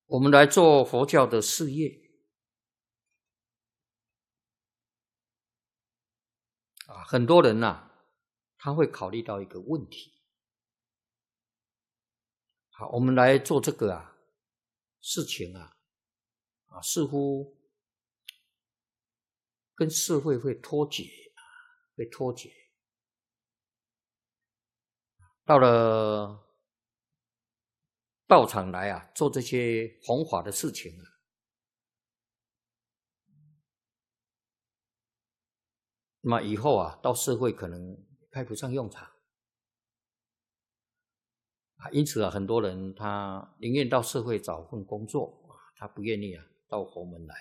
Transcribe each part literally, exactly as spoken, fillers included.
我们来做佛教的事业啊，很多人啊，他会考虑到一个问题。好，我们来做这个啊事情啊，啊，似乎跟社会会脱节，会脱节。到了道场来啊，做这些弘法的事情啊，那么以后啊，到社会可能派不上用场啊。因此啊，很多人他宁愿到社会找份工作啊，他不愿意啊到佛门来。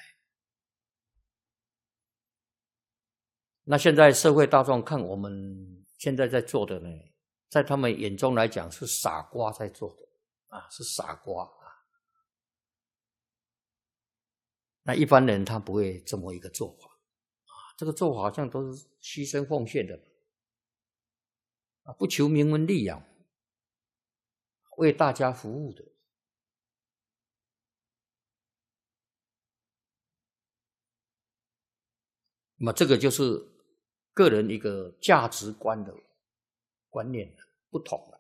那现在社会大众看我们现在在做的呢，在他们眼中来讲是傻瓜在做的啊，是傻瓜啊。那一般人他不会这么一个做法啊，这个做法好像都是牺牲奉献的啊，不求名闻利养，为大家服务的。那么这个就是个人一个价值观的观念不同了。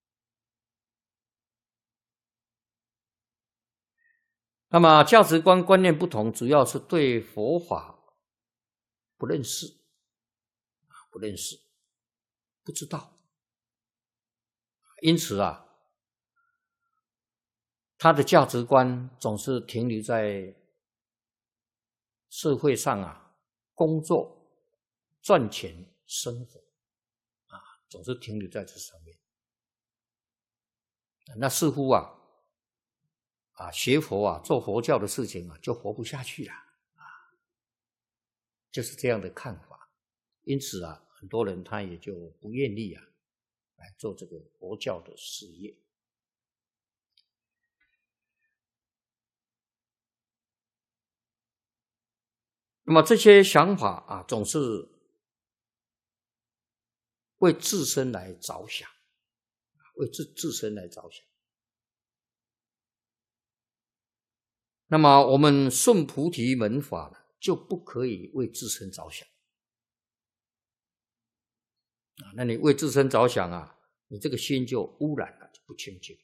那么价值观观念不同，主要是对佛法不认识，不认识，不知道。因此啊，他的价值观总是停留在社会上啊，工作、赚钱、生活啊，总是停留在这上面。那似乎啊，啊学佛啊，做佛教的事情啊，就活不下去了啊，就是这样的看法。因此啊，很多人他也就不愿意啊，来做这个佛教的事业。那么这些想法啊，总是为自身来着想，为自自身来着想。那么我们顺菩提门法呢，就不可以为自身着想啊。那你为自身着想啊，你这个心就污染了，就不清净。